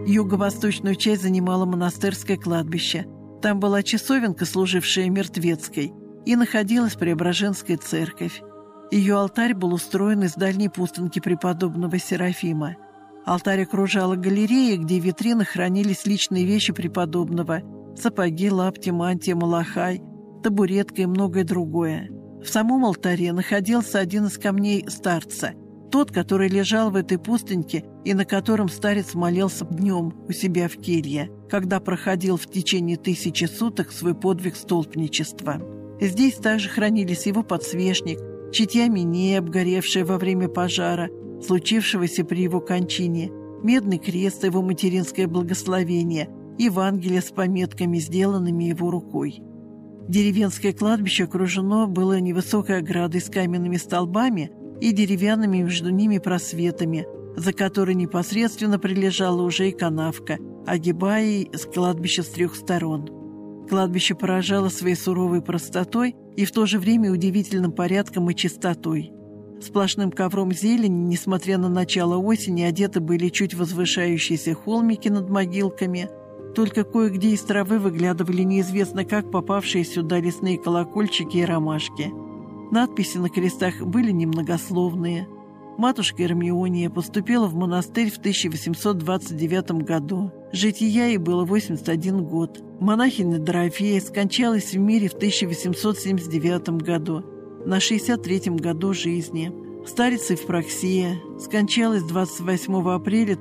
Юго-восточную часть занимало монастырское кладбище. Там была часовенка, служившая мертвецкой, и находилась Преображенская церковь. Ее алтарь был устроен из дальней пустынки преподобного Серафима. Алтарь окружала галерея, где в витринах хранились личные вещи преподобного: сапоги, лапти, мантия, малахай, табуретка и многое другое. В самом алтаре находился один из камней старца, тот, который лежал в этой пустыньке и на котором старец молился днем у себя в келье, когда проходил в течение 1000 суток свой подвиг столпничества. Здесь также хранились его подсвечник, читья минея, обгоревшая во время пожара, случившегося при его кончине, медный крест, его материнское благословение, Евангелие с пометками, сделанными его рукой. Деревенское кладбище окружено было невысокой оградой с каменными столбами и деревянными между ними просветами, за которой непосредственно прилежала уже и канавка, огибая с кладбища с 3 сторон. Кладбище поражало своей суровой простотой и в то же время удивительным порядком и чистотой. Сплошным ковром зелени, несмотря на начало осени, одеты были чуть возвышающиеся холмики над могилками. Только кое-где из травы выглядывали неизвестно как попавшие сюда лесные колокольчики и ромашки. Надписи на крестах были немногословные. Матушка Ирмиония поступила в монастырь в 1829 году. Жития ей было 81 год. Монахиня Дорофея скончалась в мире в 1879 году, на 63-м году жизни. Старица Евпроксия скончалась 28 апреля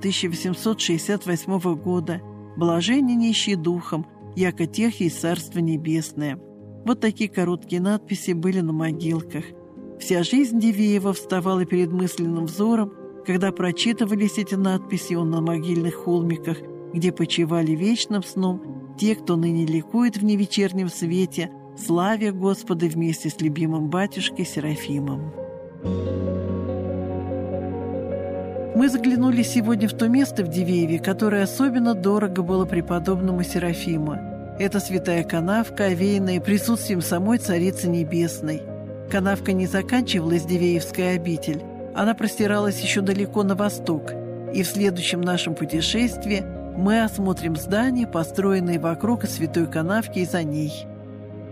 1868 года. Блаженни нищие духом, яко тех есть Царство Небесное. Вот такие короткие надписи были на могилках. Вся жизнь Дивеева вставала перед мысленным взором, когда прочитывались эти надписи на могильных холмиках, где почивали вечным сном те, кто ныне ликует в невечернем свете, славя Господа вместе с любимым батюшкой Серафимом. Мы заглянули сегодня в то место в Дивееве, которое особенно дорого было преподобному Серафиму. Это святая канавка, овеянная присутствием самой Царицы Небесной. Канавка не заканчивалась Дивеевской обитель, она простиралась еще далеко на восток, и в следующем нашем путешествии мы осмотрим здания, построенные вокруг святой канавки и за ней.